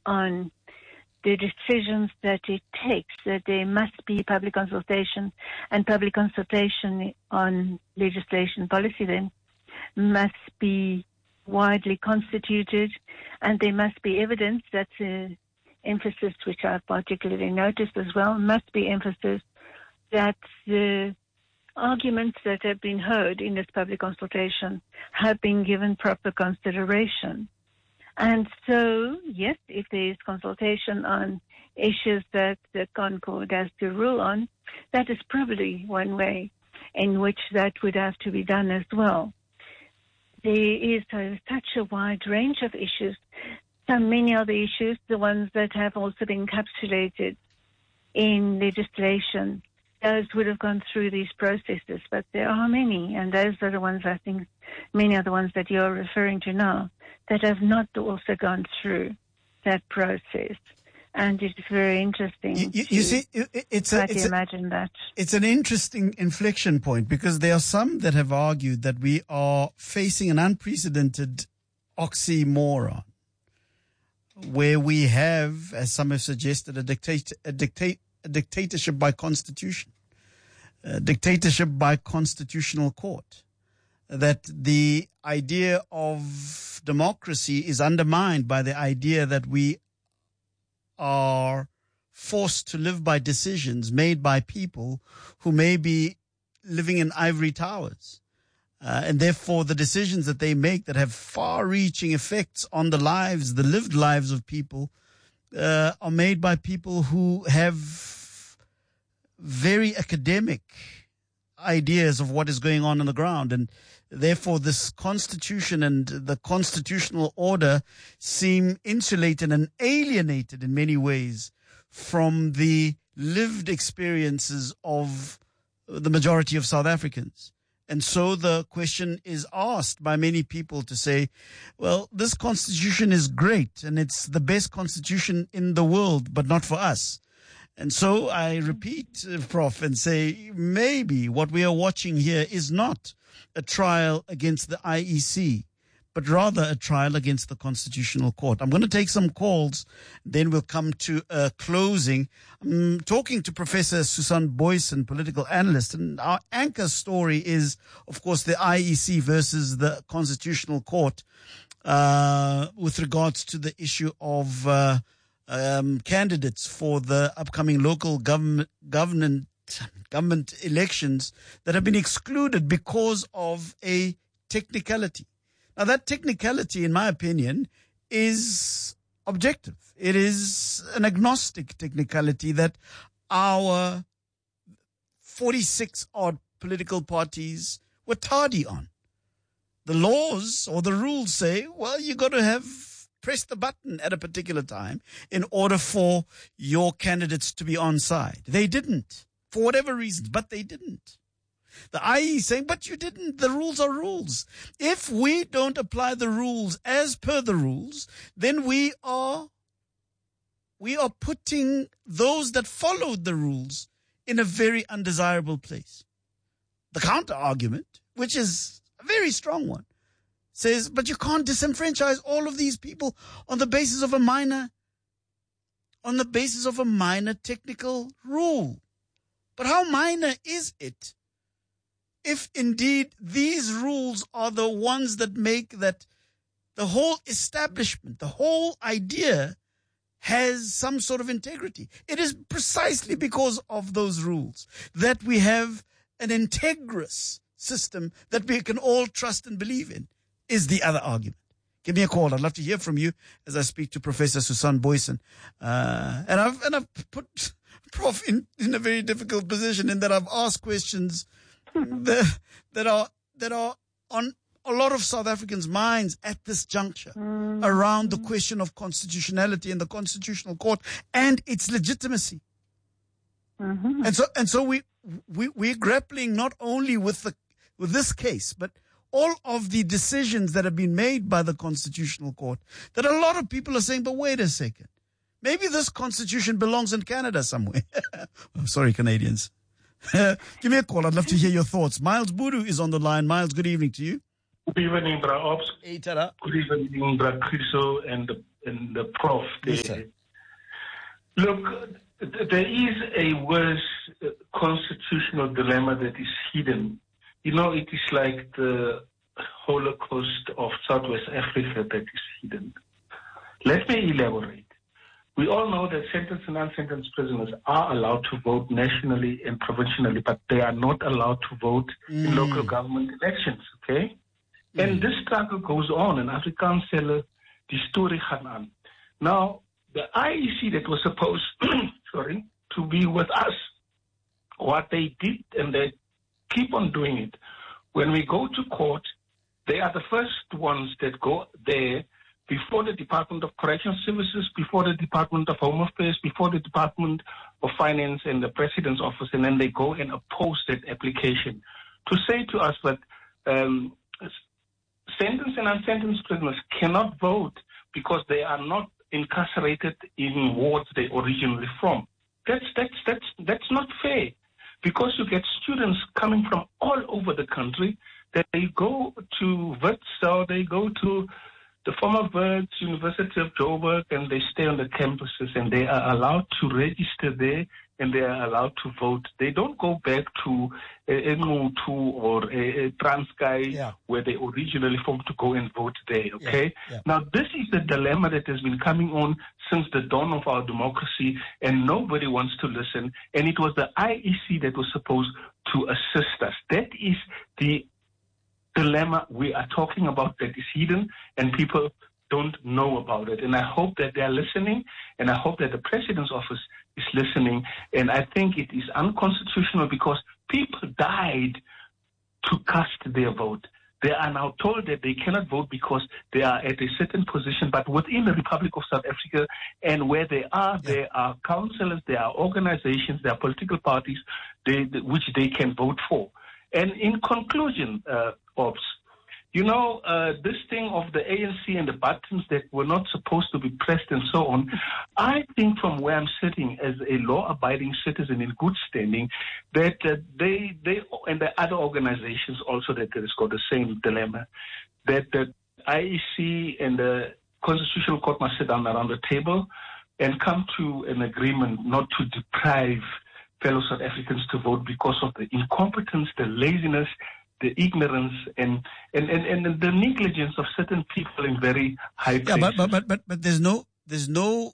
on the decisions that it takes, that there must be public consultation, and public consultation on legislation policy then must be widely constituted, and there must be evidence. That's an emphasis which I've particularly noticed as well, must be emphasis that the arguments that have been heard in this public consultation have been given proper consideration. And so, yes, if there is consultation on issues that the Concord has to rule on, that is probably one way in which that would have to be done as well. There is such a wide range of issues. So many other issues, the ones that have also been encapsulated in legislation, those would have gone through these processes, but there are many, and those are the ones, I think, many are the ones that you're referring to now, that have not also gone through that process. And it's very interesting. You see, imagine that. It's an interesting inflection point, because there are some that have argued that we are facing an unprecedented oxymoron, where we have, as some have suggested, a dictatorship by constitution, a dictatorship by constitutional court. That the idea of democracy is undermined by the idea that we are forced to live by decisions made by people who may be living in ivory towers. And therefore the decisions that they make that have far-reaching effects on the lives, the lived lives of people, are made by people who have very academic ideas of what is going on the ground. And therefore this constitution and the constitutional order seem insulated and alienated in many ways from the lived experiences of the majority of South Africans. And so the question is asked by many people to say, well, this constitution is great and it's the best constitution in the world, but not for us. And so I repeat, Prof, and say maybe what we are watching here is not a trial against the IEC, but rather a trial against the Constitutional Court. I'm going to take some calls, then we'll come to a closing. I'm talking to Professor Susan Booysen, political analyst, and our anchor story is, of course, the IEC versus the Constitutional Court with regards to the issue of candidates for the upcoming local government elections that have been excluded because of a technicality. Now, that technicality, in my opinion, is objective. It is an agnostic technicality that our 46-odd political parties were tardy on. The laws or the rules say, well, you got to have pressed the button at a particular time in order for your candidates to be on side. They didn't, for whatever reasons, but they didn't. The IE is saying, but you didn't. The rules are rules. If we don't apply the rules as per the rules, then we are putting those that followed the rules in a very undesirable place. The counter argument, which is a very strong one, says, but you can't disenfranchise all of these people on the basis of a minor technical rule. But how minor is it? If indeed these rules are the ones that make that the whole establishment, the whole idea has some sort of integrity. It is precisely because of those rules that we have an integrous system that we can all trust and believe in, is the other argument. Give me a call. I'd love to hear from you as I speak to Professor Susan Booysen. And I've put Prof in a very difficult position in that I've asked questions that are on a lot of South Africans' minds at this juncture around the question of constitutionality in the Constitutional Court and its legitimacy. Mm-hmm. And so we're grappling not only with this case, but all of the decisions that have been made by the Constitutional Court that a lot of people are saying, but wait a second, maybe this constitution belongs in Canada somewhere. I'm sorry, Canadians. Give me a call. I'd love to hear your thoughts. Miles Boodoo is on the line. Miles, good evening to you. Good evening, Bra Ops. Hey, tada. Good evening, Bra Chriso and and the Prof. Yes, sir. Look, there is a worse constitutional dilemma that is hidden. You know, it is like the Holocaust of Southwest Africa that is hidden. Let me elaborate. We all know that sentenced and unsentenced prisoners are allowed to vote nationally and provincially, but they are not allowed to vote in local government elections, okay? And this struggle goes on, and Afrikaans sê die story gaan aan. Now, the IEC that was supposed, to be with us, what they did, and they keep on doing it, when we go to court, they are the first ones that go there before the Department of Correctional Services, before the Department of Home Affairs, before the Department of Finance and the President's Office, and then they go and oppose that application to say to us that sentenced and unsentenced prisoners cannot vote because they are not incarcerated in wards they originally from. That's not fair, because you get students coming from all over the country that they go to Wits, or they go to the former Wits, University of Joburg, and they stay on the campuses, and they are allowed to register there, and they are allowed to vote. They don't go back to Enugu or Transkei, where they originally formed, to go and vote there, okay? Now, this is the dilemma that has been coming on since the dawn of our democracy, and nobody wants to listen, and it was the IEC that was supposed to assist us. That is the dilemma we are talking about that is hidden, and people don't know about it. And I hope that they are listening, and I hope that the President's Office is listening. And I think it is unconstitutional because people died to cast their vote. They are now told that they cannot vote because they are at a certain position, but within the Republic of South Africa, and where they are, there are councillors, there are organizations, there are political parties which they can vote for. And in conclusion, Ops, you know, this thing of the ANC and the buttons that were not supposed to be pressed and so on, I think from where I'm sitting as a law-abiding citizen in good standing, that they and the other organizations also that has got the same dilemma, that the IEC and the Constitutional Court must sit down around the table and come to an agreement not to deprive fellow South Africans to vote because of the incompetence, the laziness, the ignorance, and the negligence of certain people in very high places. Yeah, but there's no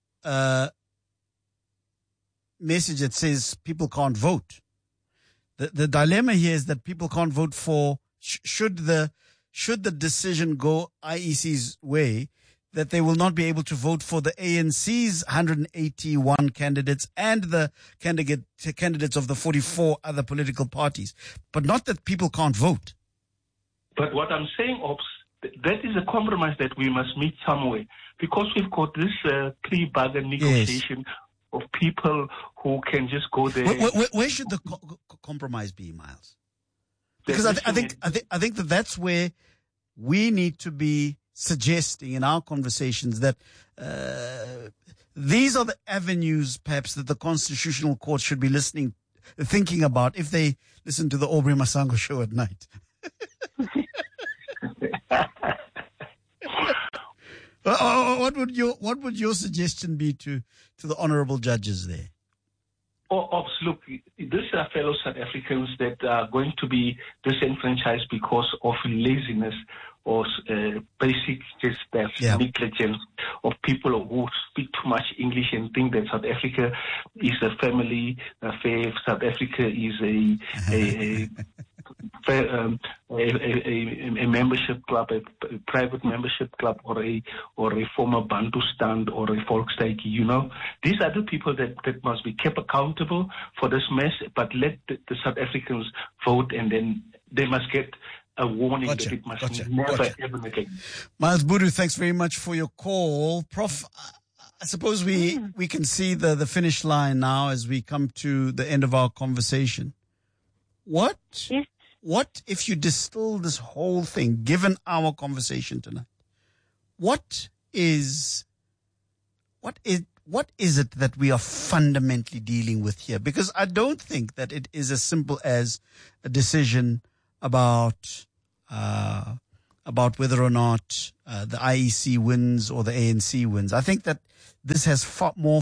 message that says people can't vote. The dilemma here is that people can't vote for should the decision go IEC's way, that they will not be able to vote for the ANC's 181 candidates and the candidates of the 44 other political parties, but not that people can't vote. But what I'm saying, Ops, that is a compromise that we must meet somewhere, because we've got this pre-bargain negotiation of people who can just go there. Where should the compromise be, Miles? Because I think that's where we need to be suggesting in our conversations that these are the avenues perhaps that the Constitutional Court should be thinking about if they listen to the Aubrey Masango show at night. What would your suggestion be to the honorable judges there? Ops, look, these are fellow South Africans that are going to be disenfranchised because of laziness or basic just negligence of people who speak too much English and think that South Africa is a family affair. South Africa is a membership club, a private membership club, or a former Bantustan or a Volksdijk. You know, these are the people that must be kept accountable for this mess. But let the South Africans vote, and then they must get a warning that it must never happen again. Miles Boodoo, thanks very much for your call. Prof, I suppose we can see the finish line now as we come to the end of our conversation. What if you distill this whole thing, given our conversation tonight? What is it that we are fundamentally dealing with here? Because I don't think that it is as simple as a decision about about whether or not the IEC wins or the ANC wins. I think that this has far more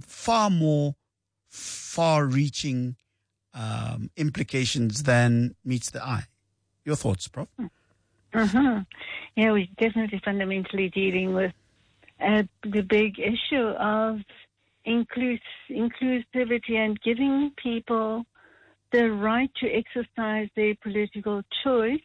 far-reaching implications than meets the eye. Your thoughts, Prof? Mm-hmm. Yeah, we're definitely fundamentally dealing with the big issue of inclusivity and giving people the right to exercise their political choice,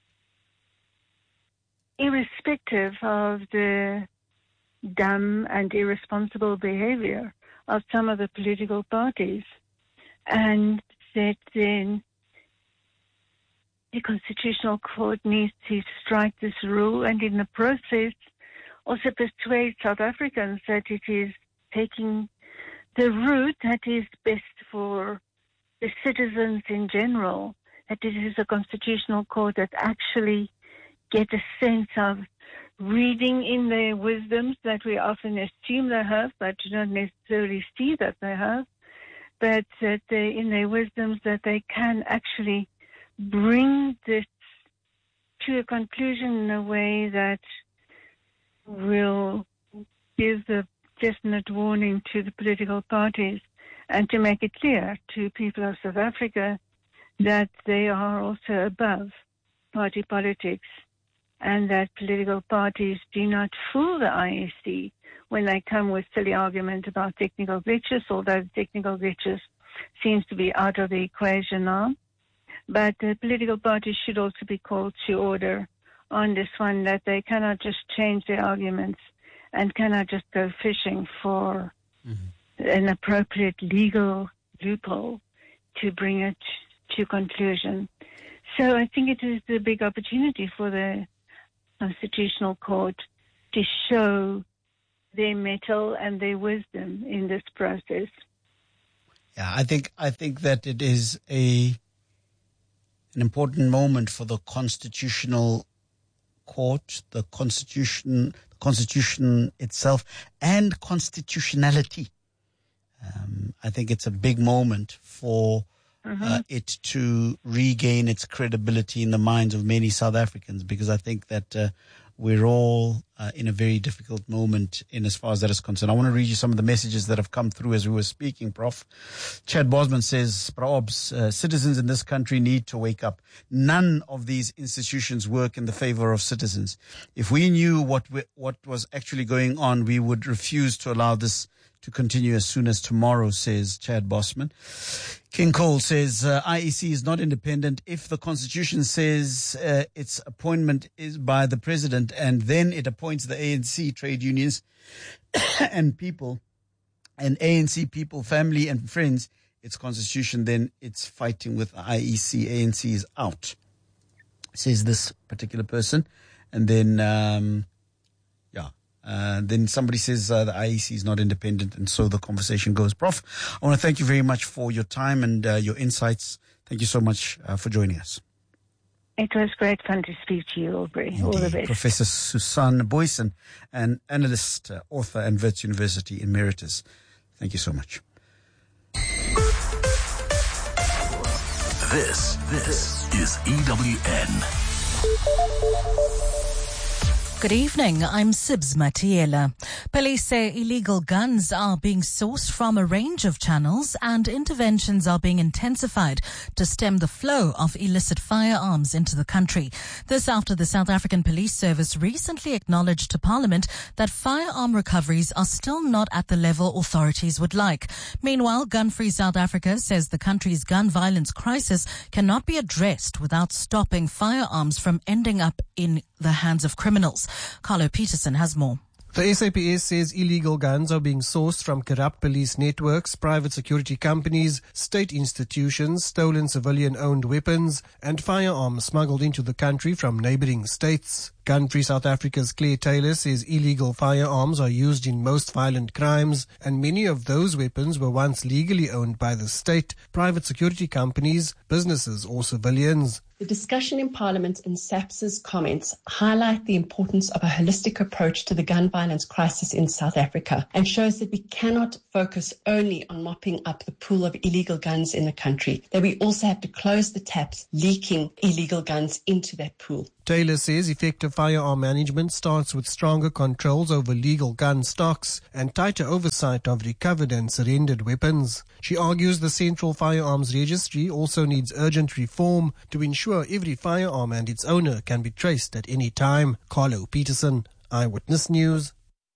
irrespective of the dumb and irresponsible behavior of some of the political parties. And that then the Constitutional Court needs to strike this rule and in the process also persuade South Africans that it is taking the route that is best for the citizens in general, that it is a Constitutional Court that actually get a sense of reading in their wisdoms that we often assume they have, but do not necessarily see that they have, but that they, in their wisdoms, that they can actually bring this to a conclusion in a way that will give the definite warning to the political parties and to make it clear to people of South Africa that they are also above party politics and that political parties do not fool the IEC when they come with silly arguments about technical glitches, although the technical glitches seems to be out of the equation now. But the political parties should also be called to order on this one, that they cannot just change their arguments and cannot just go fishing for an appropriate legal loophole to bring it to conclusion. So I think it is a big opportunity for the Constitutional Court to show their mettle and their wisdom in this process. Yeah, I think that it is an important moment for the Constitutional Court, the Constitution itself, and constitutionality. I think it's a big moment for it to regain its credibility in the minds of many South Africans, because I think that we're all in a very difficult moment in as far as that is concerned. I want to read you some of the messages that have come through as we were speaking, Prof. Chad Bosman says, Probs, citizens in this country need to wake up. None of these institutions work in the favor of citizens. If we knew what was actually going on, we would refuse to allow this to continue as soon as tomorrow, says Chad Bosman. King Cole says, IEC is not independent. If the Constitution says its appointment is by the president and then it appoints the ANC trade unions and people, and ANC people, family and friends, its Constitution, then it's fighting with IEC. ANC is out, says this particular person. And then, then somebody says the IEC is not independent, and so the conversation goes. Prof, I want to thank you very much for your time and your insights. Thank you so much for joining us. It was great fun to speak to you, Aubrey. Indeed. All the best. Professor Susan Boyson, an analyst, author, and Wits University Emeritus. Thank you so much. This is EWN. Good evening, I'm Sibs Matiela. Police say illegal guns are being sourced from a range of channels and interventions are being intensified to stem the flow of illicit firearms into the country. This after the South African Police Service recently acknowledged to Parliament that firearm recoveries are still not at the level authorities would like. Meanwhile, Gun Free South Africa says the country's gun violence crisis cannot be addressed without stopping firearms from ending up in the hands of criminals. Carlo Peterson has more. The SAPS says illegal guns are being sourced from corrupt police networks, private security companies, state institutions, stolen civilian-owned weapons, and firearms smuggled into the country from neighboring states. Gun Free South Africa's Claire Taylor says illegal firearms are used in most violent crimes, and many of those weapons were once legally owned by the state, private security companies, businesses, or civilians. The discussion in Parliament and SAPS's comments highlight the importance of a holistic approach to the gun violence crisis in South Africa and shows that we cannot focus only on mopping up the pool of illegal guns in the country, that we also have to close the taps leaking illegal guns into that pool. Taylor says effective firearm management starts with stronger controls over legal gun stocks and tighter oversight of recovered and surrendered weapons. She argues the Central Firearms Registry also needs urgent reform to ensure every firearm and its owner can be traced at any time. Carlo Peterson, Eyewitness News.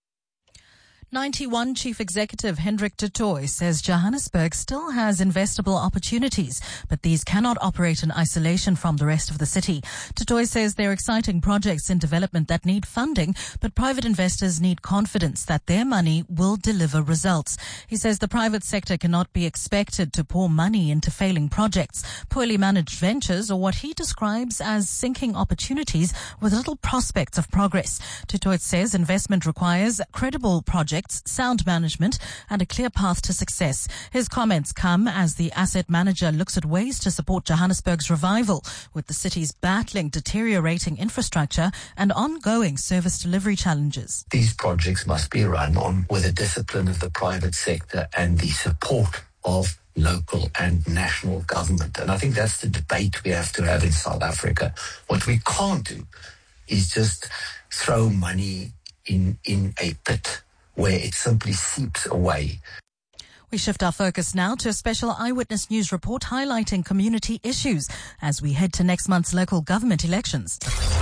91 Chief Executive Hendrik du Toit says Johannesburg still has investable opportunities, but these cannot operate in isolation from the rest of the city. Du Toit says there are exciting projects in development that need funding, but private investors need confidence that their money will deliver results. He says the private sector cannot be expected to pour money into failing projects, poorly managed ventures, or what he describes as sinking opportunities with little prospects of progress. Du Toit says investment requires credible projects, sound management, and a clear path to success. His comments come as the asset manager looks at ways to support Johannesburg's revival, with the city's battling deteriorating infrastructure and ongoing service delivery challenges. These projects must be run on with the discipline of the private sector and the support of local and national government. And I think that's the debate we have to have in South Africa. What we can't do is just throw money in a pit where it simply seeps away. We shift our focus now to a special Eyewitness News report highlighting community issues as we head to next month's local government elections.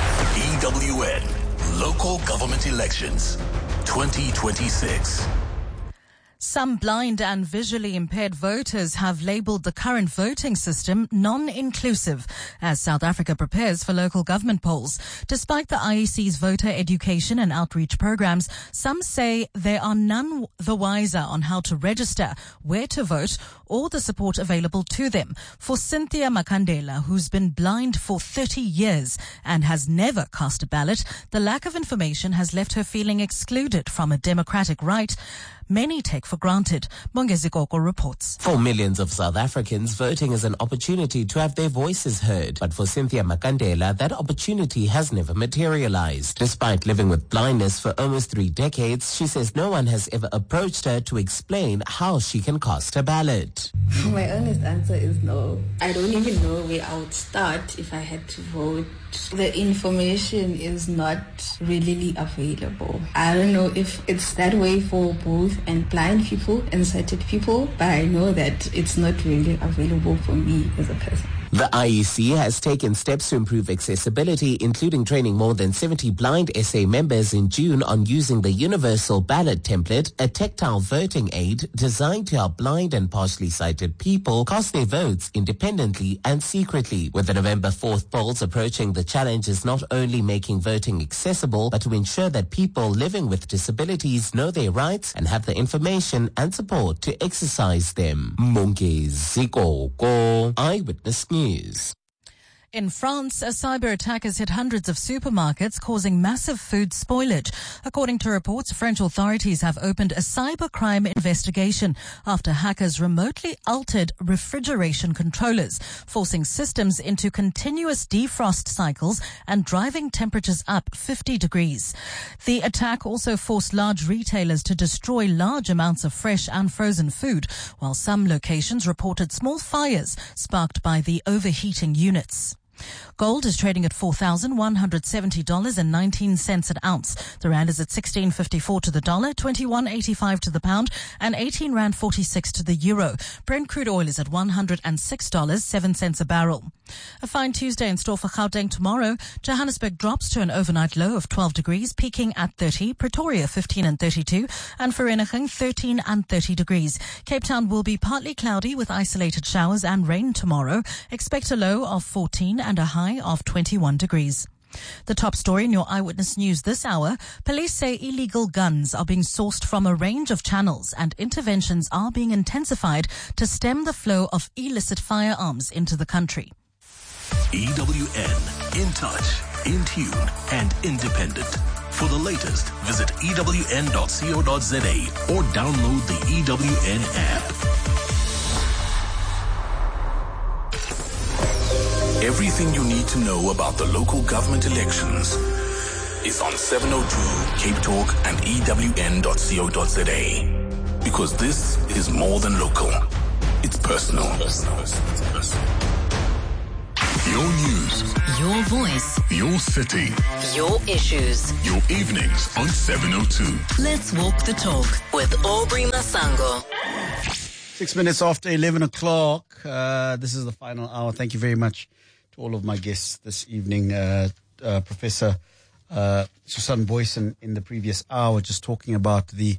EWN Local Government Elections 2026. Some blind and visually impaired voters have labelled the current voting system non-inclusive as South Africa prepares for local government polls. Despite the IEC's voter education and outreach programs, some say they are none the wiser on how to register, where to vote, or the support available to them. For Cynthia Makandela, who's been blind for 30 years and has never cast a ballot, the lack of information has left her feeling excluded from a democratic right many take for granted. Mongezi Koko reports. For millions of South Africans, voting is an opportunity to have their voices heard. But for Cynthia Makandela, that opportunity has never materialized. Despite living with blindness for almost 3 decades, she says no one has ever approached her to explain how she can cast a ballot. My honest answer is no. I don't even know where I would start if I had to vote. The information is not readily available. I don't know if it's that way for both and blind people and sighted people, but I know that it's not really available for me as a person. The IEC has taken steps to improve accessibility, including training more than 70 blind SA members in June on using the Universal Ballot Template, a tactile voting aid designed to help blind and partially sighted people cast their votes independently and secretly. With the November 4th polls approaching, the challenge is not only making voting accessible, but to ensure that people living with disabilities know their rights and have the information and support to exercise them. Mongezi Koko, Eyewitness News. In France, a cyber attack has hit hundreds of supermarkets, causing massive food spoilage. According to reports, French authorities have opened a cybercrime investigation after hackers remotely altered refrigeration controllers, forcing systems into continuous defrost cycles and driving temperatures up 50 degrees. The attack also forced large retailers to destroy large amounts of fresh and frozen food, while some locations reported small fires sparked by the overheating units. Gold is trading at $4,170.19 an ounce. The rand is at 16.54 to the dollar, 21.85 to the pound, and 18 rand 46 to the euro. Brent crude oil is at $106.07 a barrel. A fine Tuesday in store for Gauteng tomorrow. Johannesburg drops to an overnight low of 12 degrees, peaking at 30. Pretoria 15 and 32, and Vereeniging 13 and 30 degrees. Cape Town will be partly cloudy with isolated showers and rain tomorrow. Expect a low of 14 and a high of 21 degrees. The top story in your Eyewitness News this hour: police say illegal guns are being sourced from a range of channels and interventions are being intensified to stem the flow of illicit firearms into the country. EWN, in touch, in tune, and independent. For the latest, visit ewn.co.za or download the EWN app. Everything you need to know about the local government elections is on 702 Cape Talk and ewn.co.za. Because this is more than local. It's personal. Your news. Your voice. Your city. Your issues. Your evenings on 702. Let's walk the talk with Aubrey Masango. 6 minutes after 11 o'clock. This is the final hour. Thank you very much to all of my guests this evening. Professor Susan Boyson in the previous hour, just talking about the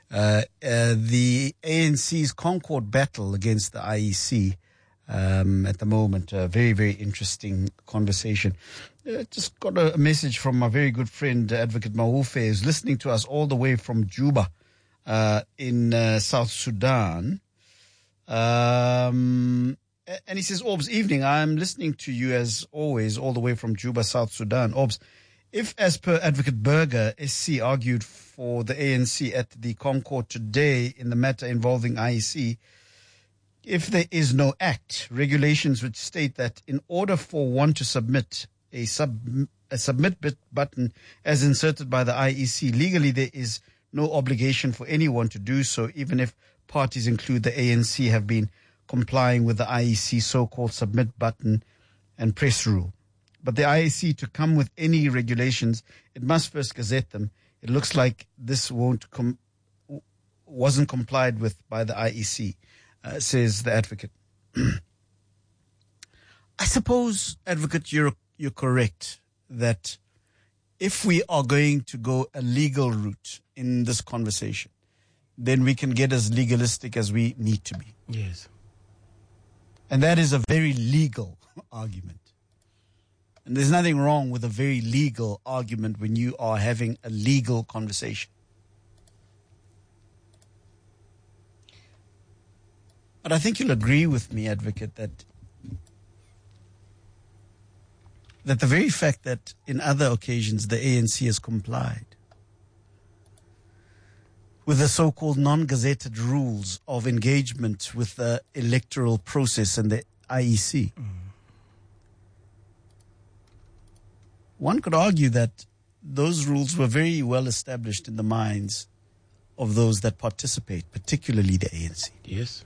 ANC's Concord battle against the IEC at the moment. A very, very interesting conversation. Just got a message from my very good friend, Advocate Mawufe, who's listening to us all the way from Juba in South Sudan. And he says, Orbs, evening, I'm listening to you as always, all the way from Juba, South Sudan. Orbs, if as per Advocate Berger, SC argued for the ANC at the Concord today in the matter involving IEC, if there is no act, regulations which state that in order for one to submit a submit button as inserted by the IEC, legally there is no obligation for anyone to do so, even if parties include the ANC have been complying with the IEC so-called submit button and press rule. But the IEC, to come with any regulations, it must first gazette them. It looks like this wasn't complied with by the IEC, says the advocate. I suppose, Advocate, you're correct that if we are going to go a legal route in this conversation, then we can get as legalistic as we need to be. Yes. And that is a very legal argument. And there's nothing wrong with a very legal argument when you are having a legal conversation. But I think you'll agree with me, Advocate, that the very fact that in other occasions the ANC has complied with the so-called non-gazetted rules of engagement with the electoral process and the IEC. One could argue that those rules were very well established in the minds of those that participate, particularly the ANC. Yes.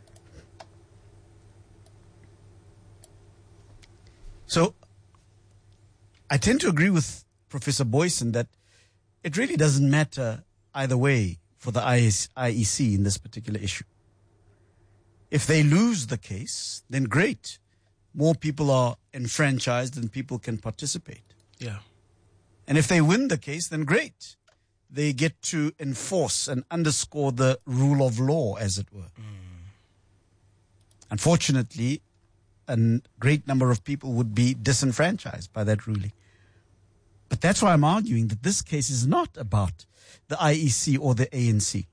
So I tend to agree with Professor Boyson that it really doesn't matter either way for the IEC in this particular issue. If they lose the case, then great. More people are enfranchised and people can participate. Yeah. And if they win the case, then great. They get to enforce and underscore the rule of law, as it were. Unfortunately, a great number of people would be disenfranchised by that ruling. But that's why I'm arguing that this case is not about the IEC or the ANC.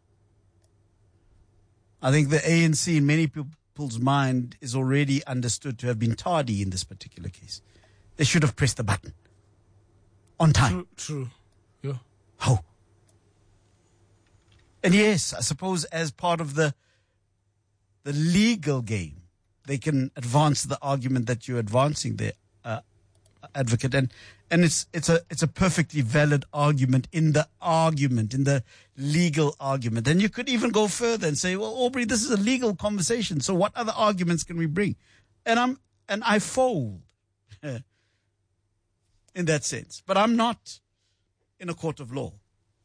I think the ANC, in many people's mind, is already understood to have been tardy in this particular case. They should have pressed the button on time. True. Yeah. How? And yes, I suppose as part of the legal game, they can advance the argument that you're advancing there, Advocate, and it's a perfectly valid argument in the legal argument. And you could even go further and say, well, Aubrey, this is a legal conversation, so what other arguments can we bring? And I fold in that sense, but I'm not in a court of law.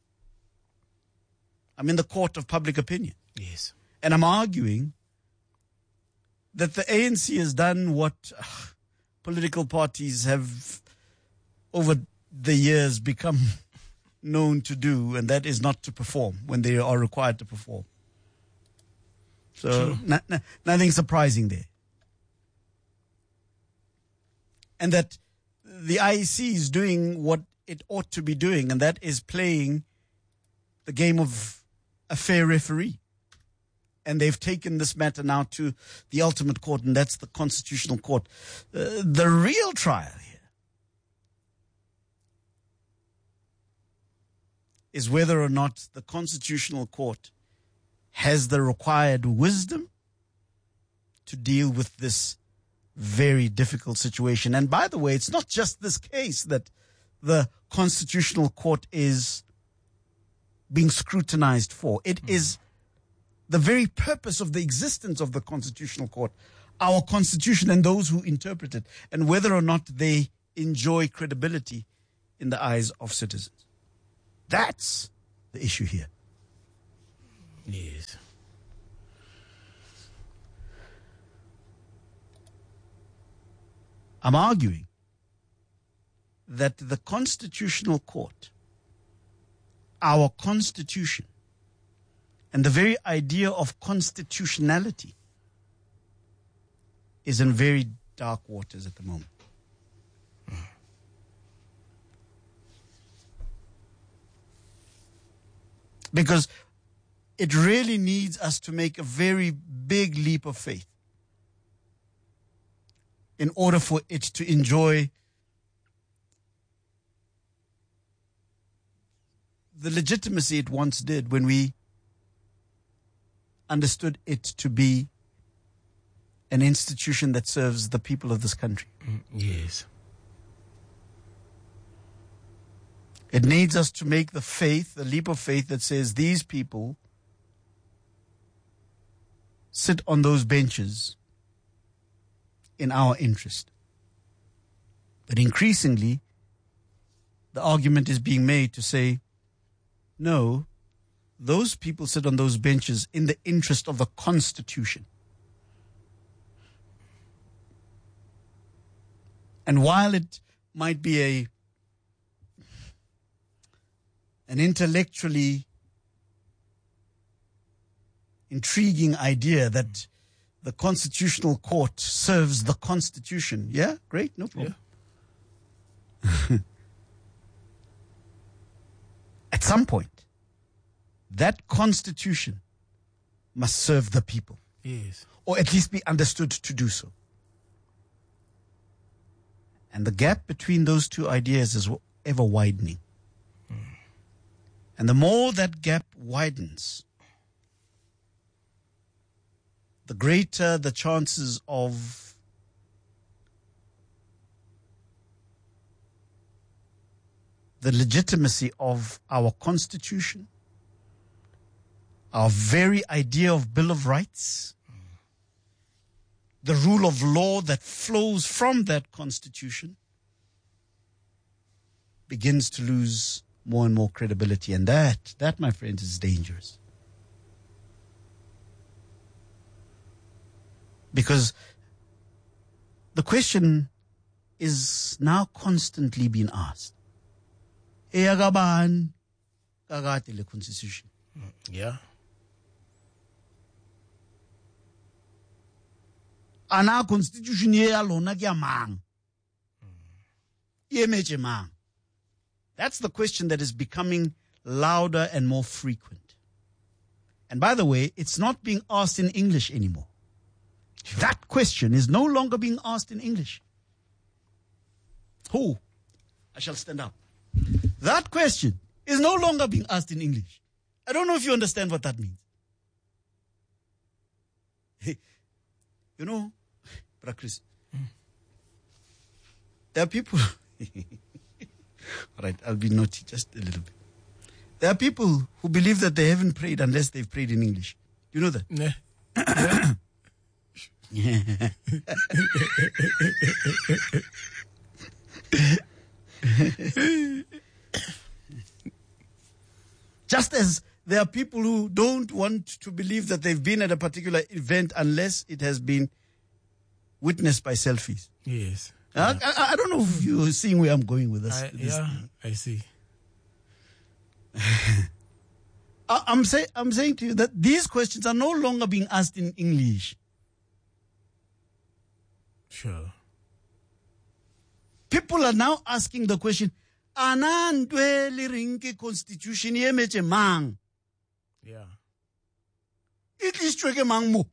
I'm in the court of public opinion. Yes. And I'm arguing that the ANC has done what political parties have over the years become known to do, and that is not to perform when they are required to perform. So nothing surprising there. And that the IEC is doing what it ought to be doing, and that is playing the game of a fair referee. And they've taken this matter now to the ultimate court, and that's the Constitutional Court. The real trial here is whether or not the Constitutional Court has the required wisdom to deal with this very difficult situation. And by the way, it's not just this case that the Constitutional Court is being scrutinized for. It is the very purpose of the existence of the Constitutional Court, our Constitution and those who interpret it, and whether or not they enjoy credibility in the eyes of citizens. That's the issue here. Yes. I'm arguing that the Constitutional Court, our Constitution, and the very idea of constitutionality is in very dark waters at the moment. Because it really needs us to make a very big leap of faith in order for it to enjoy the legitimacy it once did when we understood it to be an institution that serves the people of this country. Yes. It needs us to make the leap of faith that says these people sit on those benches in our interest. But increasingly, the argument is being made to say, no, those people sit on those benches in the interest of the Constitution. And while it might be an intellectually intriguing idea that the Constitutional Court serves the Constitution, yeah, great, no problem. Yeah. At some point, that Constitution must serve the people. Yes. Or at least be understood to do so. And the gap between those two ideas is ever widening. And the more that gap widens, the greater the chances of the legitimacy of our Constitution, our very idea of Bill of Rights, the rule of law that flows from that Constitution begins to lose more and more credibility. And that, my friends, is dangerous. Because the question is now constantly being asked. The Constitution. Yeah. Ana Constitution ye alona kya mang. Ye meche mang. That's the question that is becoming louder and more frequent. And by the way, it's not being asked in English anymore. That question is no longer being asked in English. Who? I shall stand up. That question is no longer being asked in English. I don't know if you understand what that means. You know, Brother Chris, there are people... All right, I'll be naughty just a little bit. There are people who believe that they haven't prayed unless they've prayed in English. You know that? Yeah. Just as there are people who don't want to believe that they've been at a particular event unless it has been witnessed by selfies. Yes. I don't know if you're seeing where I'm going with this. I see. I'm saying to you that these questions are no longer being asked in English. Sure. People are now asking the question, Anandwe lirinke constitution ye meche mang. Yeah. It is treke mang mo.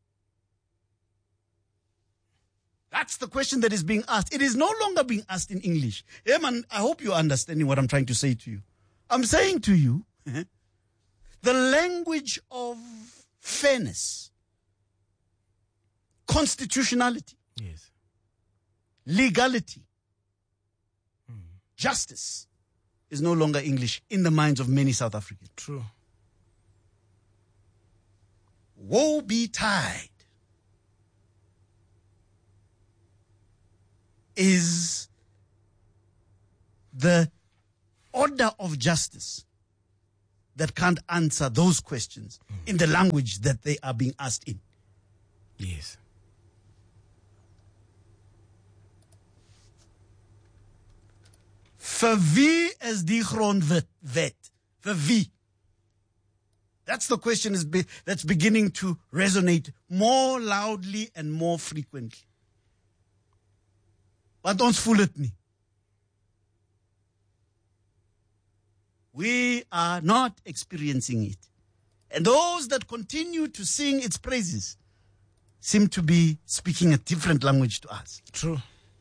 That's the question that is being asked. It is no longer being asked in English. Yeah, man, I hope you're understanding what I'm trying to say to you. I'm saying to you, the language of fairness, constitutionality, yes, legality, justice is no longer English in the minds of many South Africans. True. Woe betide is the order of justice that can't answer those questions in the language that they are being asked in. Yes. Vir wie is die grondwet? Vir wie? That's the question that's beginning to resonate more loudly and more frequently. Want ons voel het nie. We are not experiencing it. And those that continue to sing its praises seem to be speaking a different language to us. True.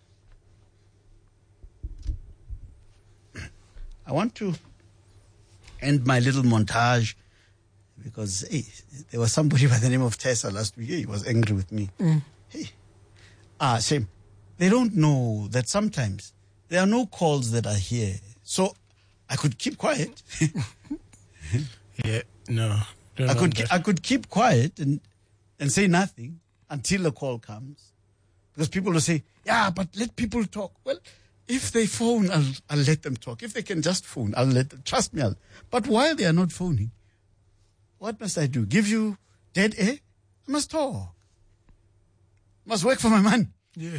I want to end my little montage because there was somebody by the name of Tessa last week. He was angry with me. Shame. They don't know that sometimes there are no calls that are here. So I could keep quiet. Yeah, no. I could keep quiet and say nothing until a call comes. Because people will say, yeah, but let people talk. Well, if they phone, I'll let them talk. If they can just phone, I'll let them. Trust me. But while they are not phoning, what must I do? Give you dead air? I must talk. I must work for my money. Yeah.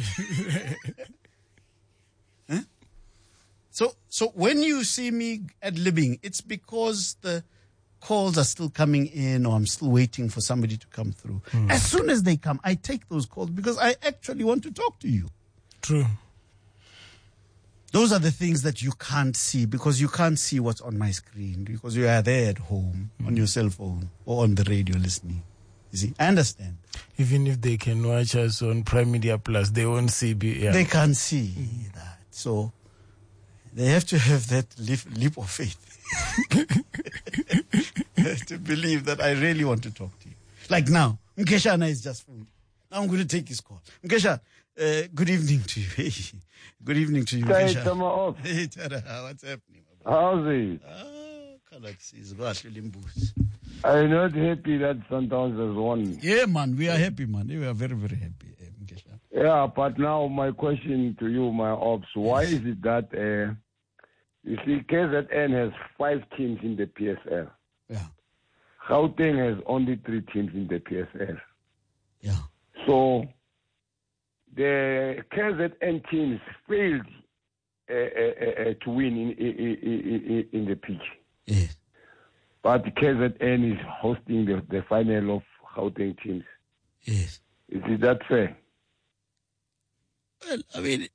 Huh? So when you see me ad-libbing, it's because the calls are still coming in or I'm still waiting for somebody to come through. As soon as they come, I take those calls because I actually want to talk to you. True. Those are the things that you can't see because you can't see what's on my screen because you are there at home on your cell phone or on the radio listening. You see, I understand. Even if they can watch us on Prime Media Plus, they won't see. They can't see that. So they have to have that leap of faith to believe that I really want to talk to you. Like now, Mkeshana is just phoned. Now I'm going to take his call. Mkesha, good evening to you. Hey, good evening to you, Mkesha. Hey, Tara, what's happening? How's it? I'm not happy that Sundowns has won. Yeah, man, we are happy, man. We are very, very happy, Mkesha. Yeah, but now my question to you, my ops, why is it that, you see, KZN has 5 teams in the PSL. Yeah. Gauteng has only 3 teams in the PSL. Yeah. So the KZN teams failed to win in the pitch. Yes. But KZN is hosting the final of Gauteng teams. Yes. Is that fair? Well, I mean,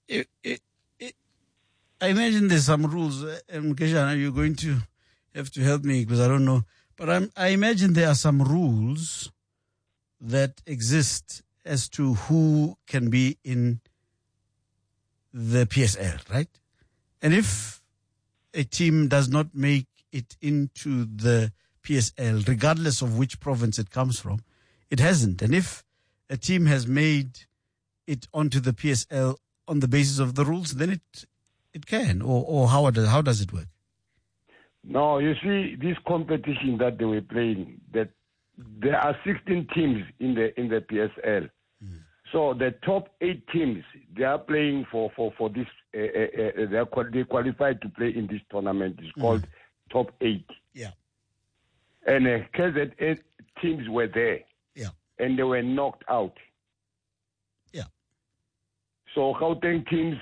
I imagine there's some rules. Mkesha, you're going to have to help me because I don't know. But I imagine there are some rules that exist as to who can be in the PSL, right? And if a team does not make it into the PSL, regardless of which province it comes from, it hasn't. And if a team has made it onto the PSL on the basis of the rules, then it can. Or how does it work? No, you see, this competition that they were playing, that there are 16 teams in the PSL. So the top 8 teams, they are playing for this. They qualified to play in this tournament. It's called top 8. Yeah. And KZN teams were there. Yeah. And they were knocked out. Yeah. So Gauteng teams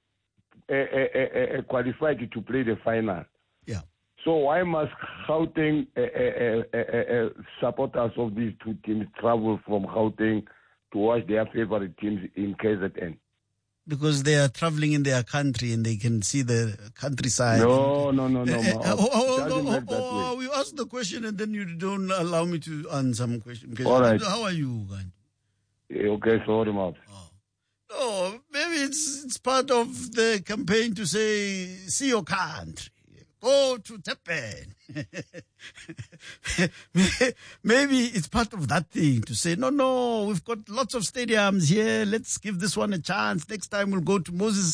qualified to play the final. Yeah. So why must Gauteng supporters of these 2 teams travel from Gauteng to watch their favorite teams in KZN? Because they are traveling in their country and they can see the countryside. No. You ask the question and then you don't allow me to answer some question. All right. How are you, Gandhi? Okay, sorry, Mom. No, maybe it's part of the campaign to say, see your country. Go to Tepen. Maybe it's part of that thing to say, no, we've got lots of stadiums here. Let's give this one a chance. Next time we'll go to Moses.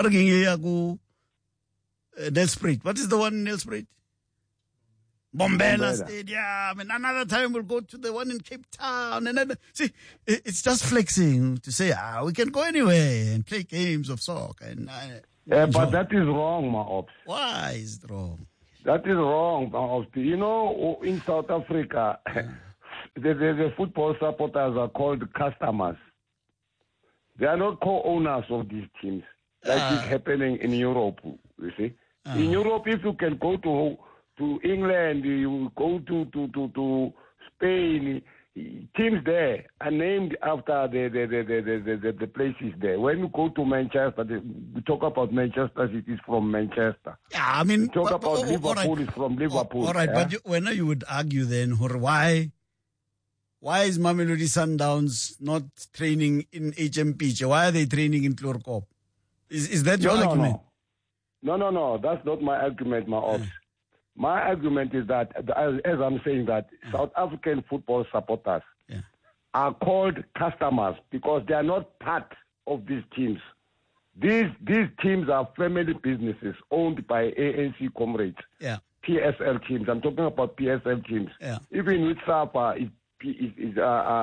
Nelspruit. What is the one in Nelspruit? Bombela Stadium. And another time we'll go to the one in Cape Town. And see, it's just flexing to say, we can go anywhere and play games of soccer. And But that is wrong, my ops. Why is it wrong? That is wrong, my ops. You know, in South Africa, the football supporters are called customers. They are not co-owners of these teams, like it's happening in Europe, you see. In Europe, if you can go to England, you go to Spain, teams there are named after the places there. When you go to Manchester, we talk about Manchester City is from Manchester. Yeah, I mean, talk about Liverpool is from Liverpool. All right, yeah? but when you would argue then, why is Mamelodi Sundowns not training in HMP? Why are they training in Chlorkop? Is that your argument? No. That's not my argument, my ops. My argument is that, as I'm saying, that South African football supporters are called customers because they are not part of these teams. These teams are family businesses owned by ANC comrades, PSL teams. I'm talking about PSL teams. Even with SAPA, is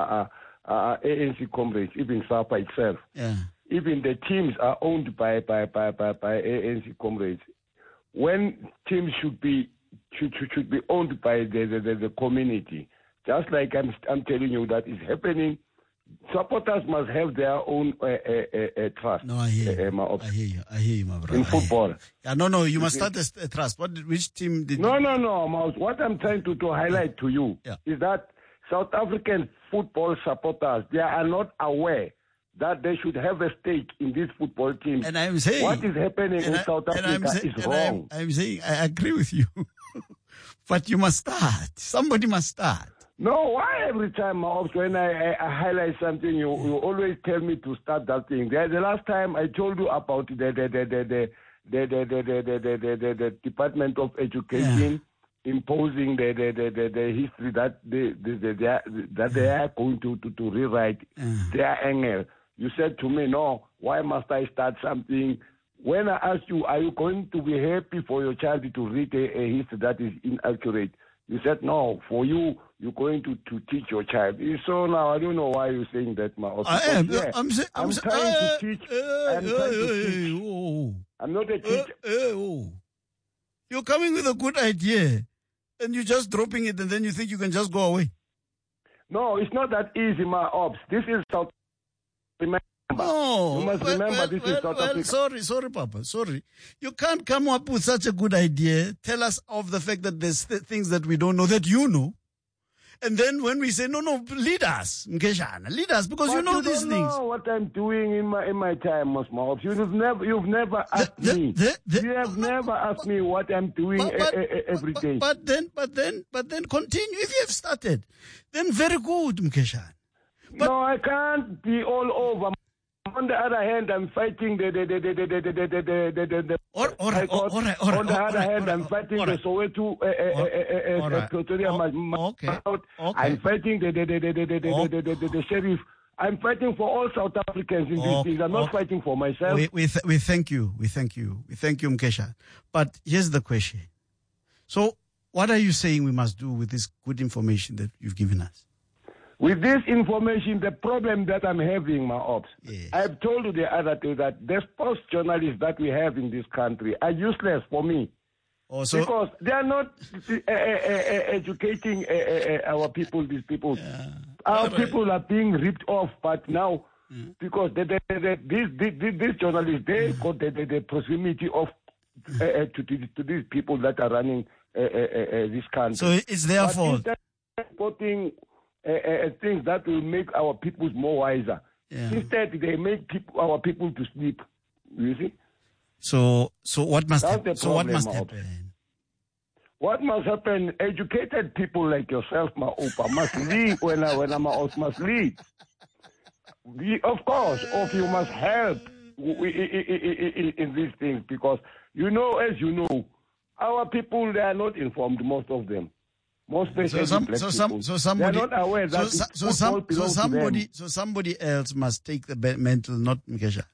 ANC comrades, even SAPA itself. Even the teams are owned by ANC comrades. When teams should be owned by the community, just like I'm telling you that is happening. Supporters must have their own trust. No, I hear you. I hear you, my brother. In football. No. You must start a trust. Which team did? No, Mouse. What I'm trying to highlight to you is that South African football supporters, they are not aware that they should have a stake in these football teams. And I'm saying what is happening in South Africa is wrong. I'm saying I agree with you, but you must start. Somebody must start. No, why every time when I highlight something, you always tell me to start that thing? The last time I told you about the Department of Education imposing the history that they are going to rewrite their angle. You said to me, no, why must I start something? When I asked you, are you going to be happy for your child to read a history that is inaccurate? You said, no, for you, you're going to teach your child. So now, I don't know why you're saying that, I'm trying to teach. I'm not a teacher. You're coming with a good idea, and you're just dropping it, and then you think you can just go away. No, it's not that easy, my ops. This is South Africa. No, you must remember this is South Africa. Sorry, Papa. Sorry. You can't come up with such a good idea. Tell us of the fact that there's things that we don't know that you know. And then when we say, no, lead us, Mkeshana, lead us, because but you know you these don't things. Know what I'm doing in my time, Mosma. You've never asked me. You have never asked me what I'm doing every day. But then continue. If you have started, then very good, Mkeshana. No, I can't be all over. On the other hand, I'm fighting the On the other hand, I'm fighting the Soweto I'm fighting the sheriff. I'm fighting for all South Africans in these things. I'm not fighting for myself. We thank you. We thank you, Mkesha. But here's the question. So, what are you saying we must do with this good information that you've given us? With this information, the problem that I'm having, my ops, I've told you the other day that the sports journalists that we have in this country are useless for me. Because they are not educating our people, these people. Our people are being ripped off, but now, because these journalists, they got the proximity of to these people that are running this country. So it's their fault. Things that will make our people more wiser. Instead, they make our people to sleep. You see? So what must happen? What must happen? What must happen? Educated people like yourself, Maupa, must lead when I'm must lead. Of course, you must help in these things because as you know, our people, they are not informed, most of them. Somebody else must take the mantle, not Mkesha.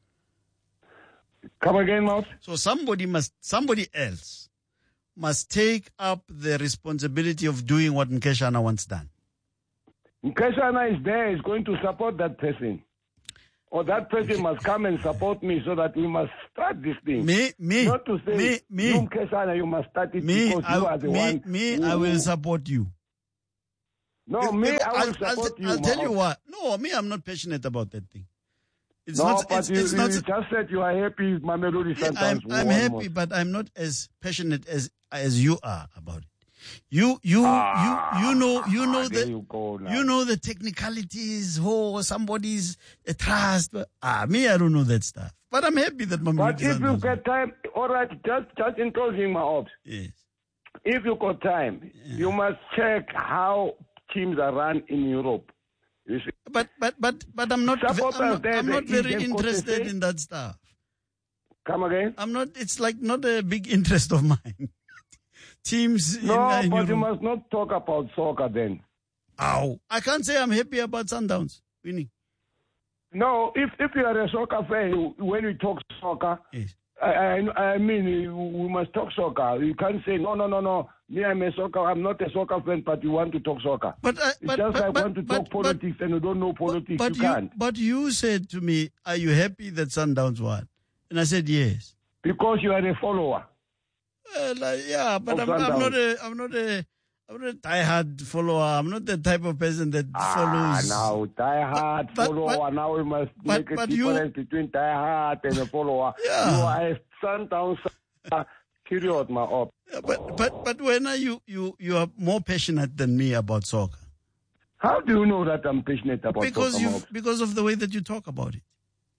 Come again, Maus? So somebody else must take up the responsibility of doing what Mkeshana wants done. Mkeshana is there, is going to support that person. or that person must come and support me so that we must start this thing. Me. Not to say, you Mkheshana, you must start it because you are the one. I will support you. No, I will support you. I'll tell you what. No, I'm not passionate about that thing. You just said you are happy, Mamelodi Sundowns. I'm happy, but I'm not as passionate as you are about it. You know the technicalities. Somebody's a trust. Me, I don't know that stuff. But I'm happy that Mamelodi. But if you get time, all right, just in closing my ops. Yes. If you got time, you must check how teams are run in Europe. But I'm not very interested in that stuff. Come again? I'm not. It's like not a big interest of mine. Teams. But Europe. You must not talk about soccer then. Ow! I can't say I'm happy about Sundowns winning. No, if you are a soccer fan, when we talk soccer, yes. I mean, we must talk soccer. You can't say, no. Me, I'm not a soccer fan, but you want to talk soccer. Want to talk politics and you don't know politics, you can't. But you said to me, are you happy that Sundowns won? And I said, yes. Because you are a follower. But I'm not a diehard follower. I'm not the type of person that follows. Now, diehard follower. Now we must make a difference between diehard and a follower. Yeah. You are a Sundowns period, my op. But when are you are more passionate than me about soccer? How do you know that I'm passionate about soccer? Because of the way that you talk about it.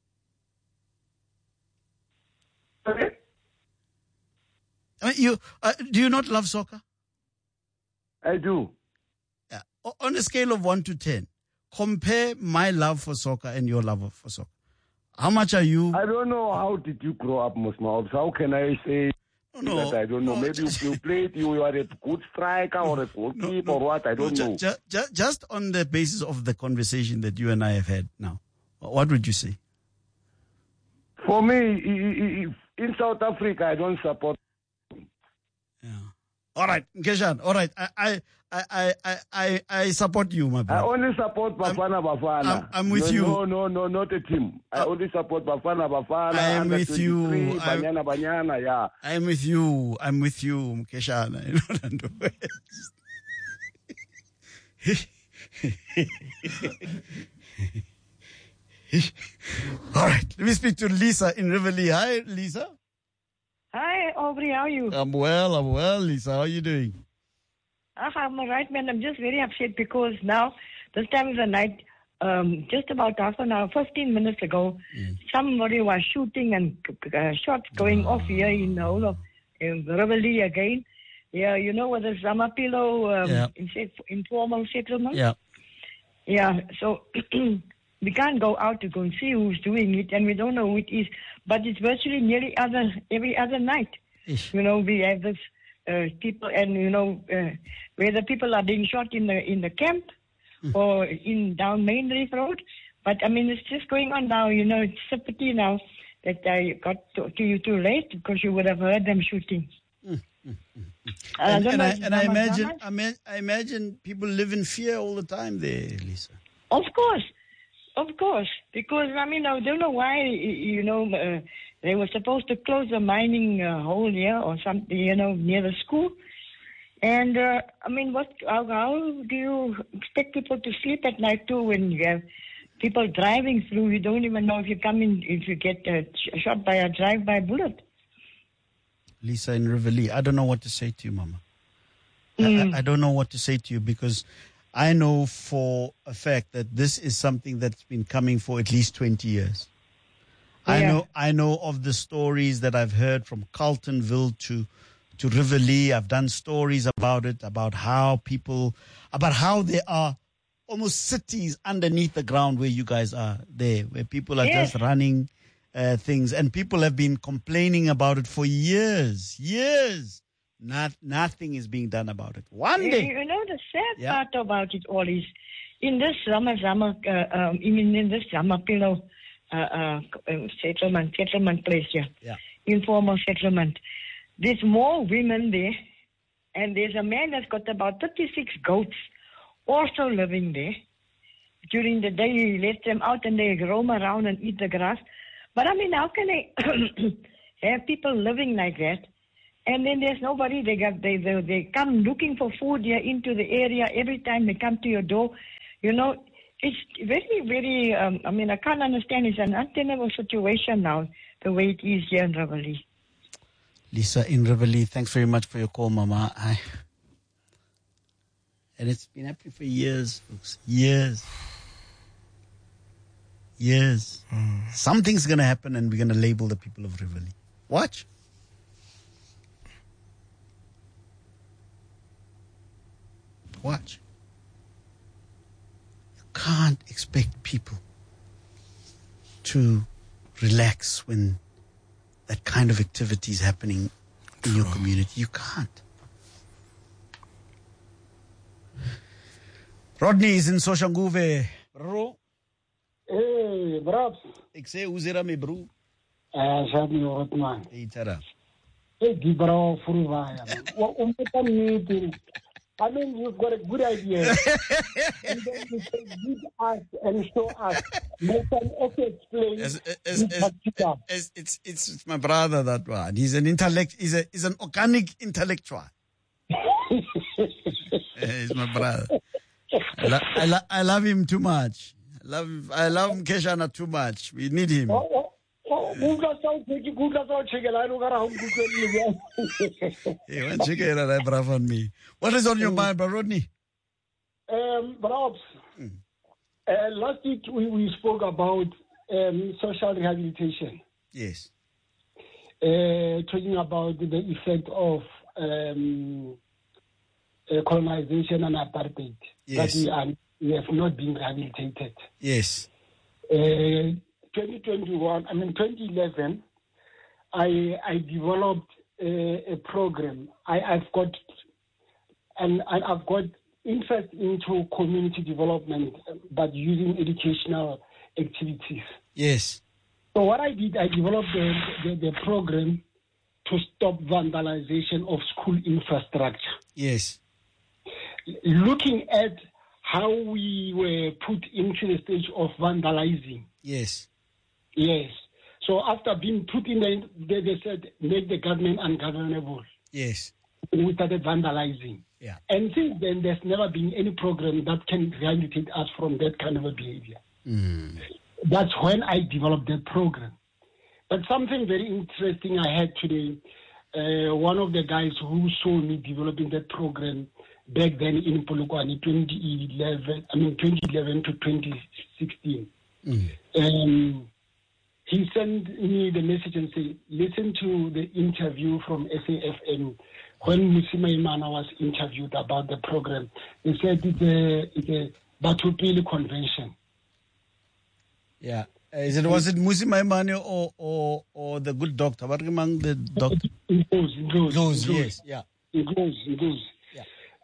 Okay. I mean, do you not love soccer? I do. Yeah. On a scale of 1 to 10, compare my love for soccer and your love for soccer. How much are you? I don't know. How did you grow up, Musma? How can I say that? I don't know. Maybe you played, you are a good striker or a goalkeeper or what? I don't know. Just on the basis of the conversation that you and I have had now, what would you say? For me, in South Africa, I don't support. Yeah. All right, Nkeshan. All right, I support you, my brother. I only support Bafana. I'm with you. No, not a team. I only support Bafana. I am with you. Banyana, yeah. I'm with you, Nkeshan. All right, let me speak to Lisa in Riverlea. Hi, Lisa. Hi, Aubrey. How are you? I'm well, Lisa. How are you doing? I'm all right, man. I'm just very upset because now, this time of the night, just about half an hour, 15 minutes ago, somebody was shooting and shots going off here in the whole of Riverlea again. Yeah, you know where the Zamapilo informal settlement? Yeah. Yeah, so we can't go out to go and see who's doing it, and we don't know who it is. But it's virtually nearly every other night. Ish. You know, we have this people, and you know, where the people are being shot in the camp or down Main Reef Road. But I mean, it's just going on now. You know, it's a pity now that I got to you too late because you would have heard them shooting. I imagine people live in fear all the time there, Lisa. Of course, because I mean, I don't know why, you know, they were supposed to close the mining hole here or something, you know, near the school. And I mean, how do you expect people to sleep at night too when you have people driving through? You don't even know if you get shot by a drive-by bullet. Lisa in Riverlea, I don't know what to say to you, Mama. I don't know what to say to you because I know for a fact that this is something that's been coming for at least 20 years. Yeah. I know of the stories that I've heard from Carltonville to Riverlea. I've done stories about it, about how there are almost cities underneath the ground where you guys are there, where people are just running things, and people have been complaining about it for years. Nothing is being done about it. One day. You know, the sad part about it all is in this Zamapilo settlement place here, informal settlement, there's more women there, and there's a man that's got about 36 goats also living there. during the day you let them out and they roam around and eat the grass. But I mean, how can they have people living like that? And then there's nobody. They come looking for food here into the area every time they come to your door. You know, it's very, very. I mean, I can't understand. It's an untenable situation now, the way it is here in Riverlea. Lisa in Riverlea, thanks very much for your call, Mama. And it's been happening for years, folks. Years. Something's going to happen and we're going to label the people of Riverlea. Watch. You can't expect people to relax when that kind of activity is happening in your community. You can't. Rodney is in Soshanguve. Bro. Hey, bro. Ik say, hoe zit me, bro? Zat niet wat, man. Hey, tada. Hey, die bro, vroeger, man. I mean, you've got a good idea. And then you say, give us and show us. You can also explain. It's my brother, that one. He's an intellect. He's an organic intellectual. He's my brother. I love him too much. I love Keshana too much. We need him. Hey, one chicken and I on me. What is on your mind, bro, Rodney? Perhaps last week we spoke about social rehabilitation. Yes. Talking about the effect of colonization and apartheid. Yes. That we have not been rehabilitated. Yes. 2011, I developed a program. I've got interest into community development, but using educational activities. Yes. So what I did, I developed the program to stop vandalization of school infrastructure. Yes. Looking at how we were put into the stage of vandalizing. Yes. Yes. So after being put in there, they said, make the government ungovernable. Yes. And we started vandalizing. Yeah. And since then, there's never been any program that can rehabilitate us from that kind of a behavior. That's when I developed that program. But something very interesting I had today, one of the guys who saw me developing that program back then in Polokwane, 2011 to 2016. He sent me the message and said, listen to the interview from SAFM when Musima Imana was interviewed about the program. He said it's a Batupili convention. Yeah. Was it Musima Imane or the good doctor? What among the doctor? It goes. Yes. Yeah. It goes. Yeah.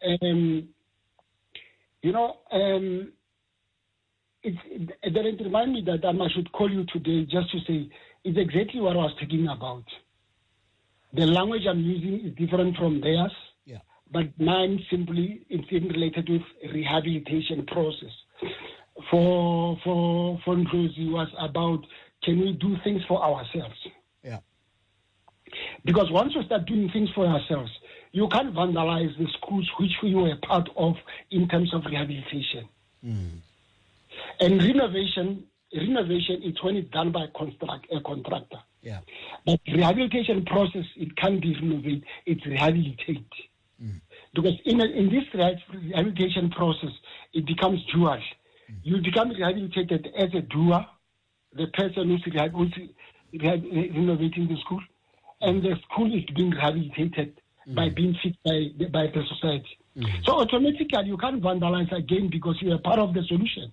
It reminded me that I should call you today just to say it's exactly what I was talking about. The language I'm using is different from theirs, but mine simply is related with rehabilitation process. For Ndlozi was about, can we do things for ourselves? Yeah. Because once you start doing things for yourselves, you can't vandalize the schools which we were part of in terms of rehabilitation. And renovation is when it's done by a contractor. Yeah. But rehabilitation process, it can't be renovate, it's rehabilitate. Because in this rehabilitation process, it becomes dual. You become rehabilitated as a doer, the person who's renovating the school, and the school is being rehabilitated by being fixed by the society. So automatically you can't vandalize again because you are part of the solution.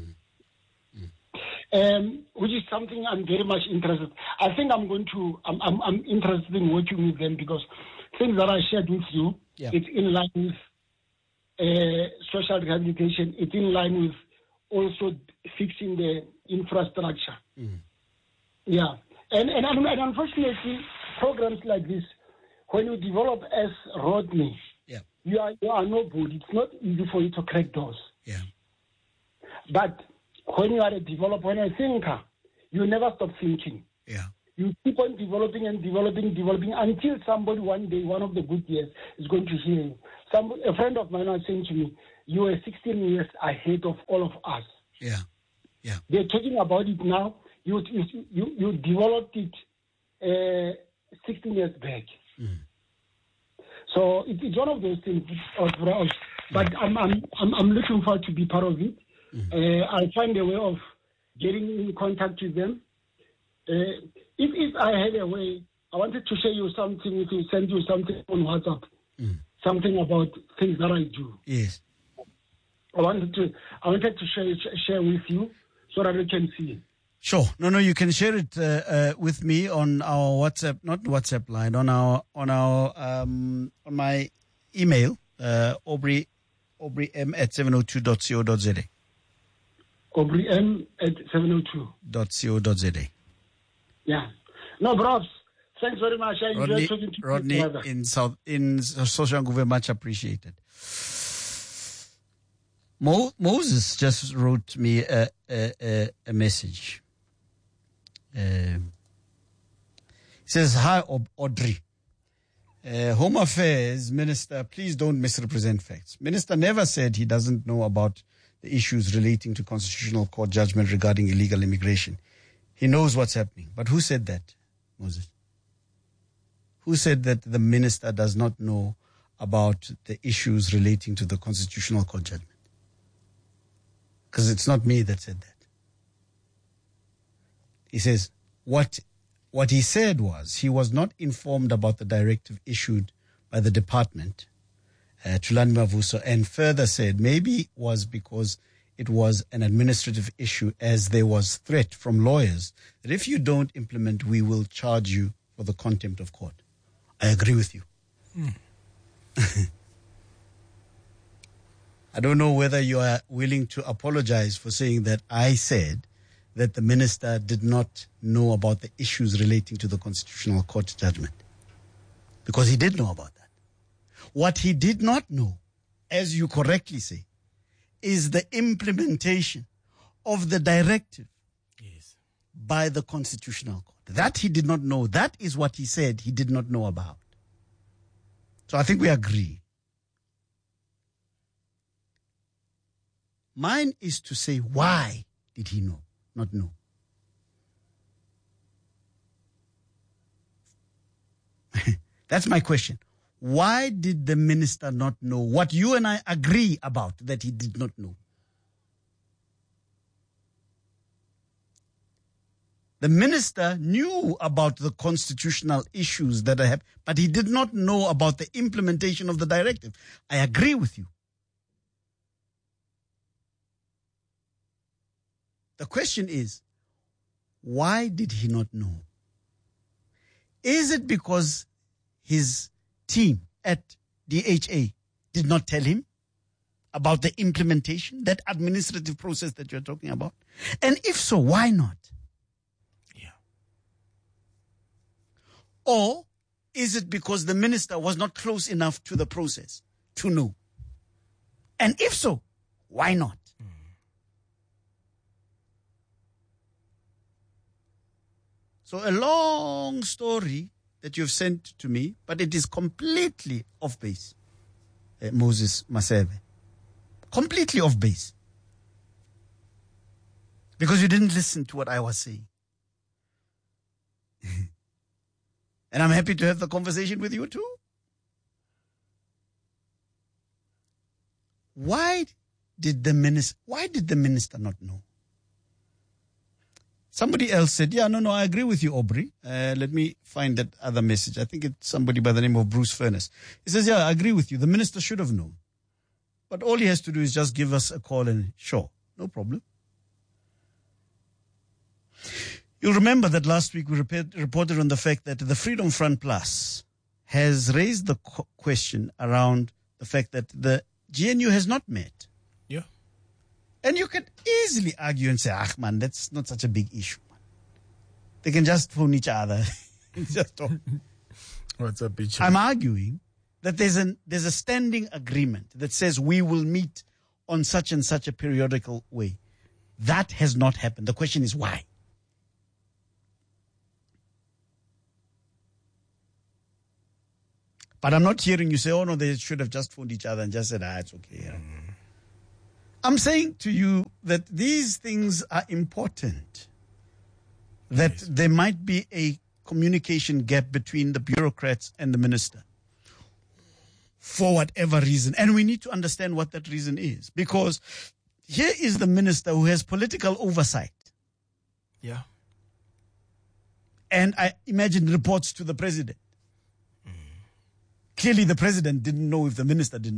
Which is something I'm very much interested. I think I'm interested in working with them because things that I shared with you, it's in line with social rehabilitation. It's in line with also fixing the infrastructure. Yeah. And unfortunately, programs like this, when you develop as Rodney, you are nobody. It's not easy for you to crack doors. Yeah. But when you are a developer, when a thinker, you never stop thinking. Yeah. You keep on developing and developing until somebody one day, one of the good years, is going to hear you. A friend of mine was saying to me, you were 16 years ahead of all of us. Yeah. Yeah. They're talking about it now. You developed it 16 years back. Mm. So it's one of those things. But I'm looking forward to be part of it. I'll find a way of getting in contact with them. If I had a way, I wanted to share you something, send you something on WhatsApp, something about things that I do. Yes. I wanted to share with you so that you can see. Sure. No, you can share it with me on our WhatsApp, not WhatsApp line, on my email, aubrym@702.co.za. aubrym@702.co.za. Yeah. No, bros. Thanks very much. I enjoyed talking to you. Rodney in Soshanguve, much appreciated. Moses just wrote me a message. He says, "Hi, Audrey. Home Affairs Minister, please don't misrepresent facts. Minister never said he doesn't know about the issues relating to Constitutional Court judgment regarding illegal immigration. He knows what's happening. But who said that, Moses? Who said that the minister does not know about the issues relating to the Constitutional Court judgment? Because it's not me that said that. He says, what he said was he was not informed about the directive issued by the department, Thulani Mavuso, and further said maybe it was because it was an administrative issue, as there was threat from lawyers that if you don't implement, we will charge you for the contempt of court." I agree with you. I don't know whether you are willing to apologize for saying that I said that the minister did not know about the issues relating to the Constitutional Court judgment. Because he did know about that. What he did not know, as you correctly say, is the implementation of the directive by the Constitutional Court. That he did not know. That is what he said he did not know about. So I think we agree. Mine is to say, why did he not know? That's my question. Why did the minister not know what you and I agree about that he did not know? The minister knew about the constitutional issues that I have, but he did not know about the implementation of the directive. I agree with you. The question is, why did he not know? Is it because his team at DHA did not tell him about the implementation, that administrative process that you're talking about? And if so, why not? Or is it because the minister was not close enough to the process to know? And if so, why not? So a long story that you've sent to me, but it is completely off base, Moses Maseve. Completely off base. Because you didn't listen to what I was saying. And I'm happy to have the conversation with you too. Why did the minister not know? Somebody else said, yeah, no, I agree with you, Aubrey. Let me find that other message. I think it's somebody by the name of Bruce Furness. He says, yeah, I agree with you. The minister should have known. But all he has to do is just give us a call and sure, no problem. You'll remember that last week we reported on the fact that the Freedom Front Plus has raised the question around the fact that the GNU has not met. Yeah. And you could easily argue and say, man, that's not such a big issue. Man. They can just phone each other. Just talk. What's a picture? I'm arguing that there's a standing agreement that says we will meet on such and such a periodical way. That has not happened. The question is why? But I'm not hearing you say, oh no, they should have just phoned each other and just said, it's okay. Yeah. I'm saying to you that these things are important. That there might be a communication gap between the bureaucrats and the minister. For whatever reason. And we need to understand what that reason is. Because here is the minister who has political oversight. Yeah. And I imagine reports to the president. Clearly the president didn't know if the minister didn't